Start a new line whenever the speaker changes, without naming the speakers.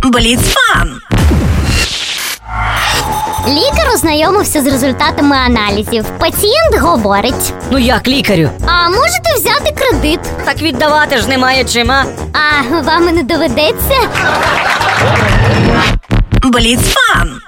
Бліцфан.
Лікар ознайомився з результатами аналізів. Пацієнт говорить:
Ну як, лікарю?
а можете взяти кредит?
Так віддавати ж немає чим, а?
А вам і не доведеться?
Бліцфан.